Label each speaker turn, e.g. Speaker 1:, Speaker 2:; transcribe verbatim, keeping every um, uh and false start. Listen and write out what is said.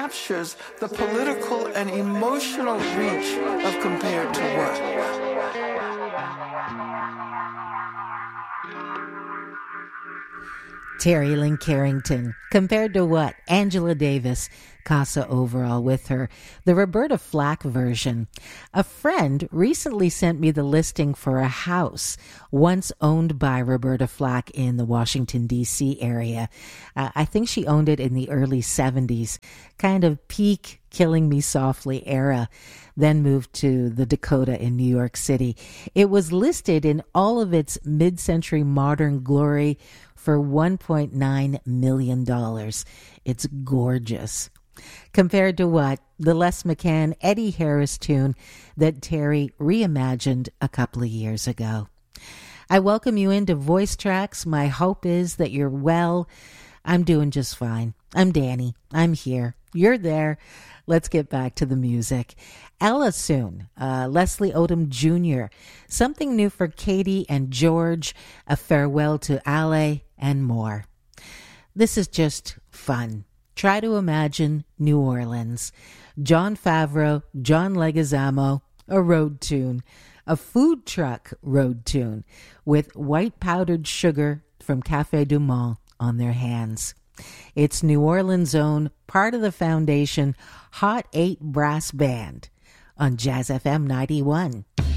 Speaker 1: captures the political and emotional reach of Compared to What.
Speaker 2: Terry Lynn Carrington, Compared to What? Angela Davis, Casa Overall with her, the Roberta Flack version. A friend recently sent me the listing for a house once owned by Roberta Flack in the Washington, D C area. Uh, I think she owned it in the early seventies, kind of peak Killing Me Softly era, then moved to the Dakota in New York City. It was listed in all of its mid-century modern glory for one point nine million dollars. It's gorgeous. Compared to What? The Les McCann, Eddie Harris tune that Terry reimagined a couple of years ago. I welcome you into Voice Tracks. My hope is that you're well. I'm doing just fine. I'm Danny. I'm here. You're there. Let's get back to the music. Ella soon, uh, Leslie Odom Junior Something new for Katie and George, a farewell to Ale, and more. This is just fun. Try to imagine New Orleans. Jon Favreau, John Leguizamo, a road tune, a food truck road tune with white powdered sugar from Café du Monde on their hands. It's New Orleans' own, part of the Foundation, Hot eight Brass Band on Jazz F M ninety-one.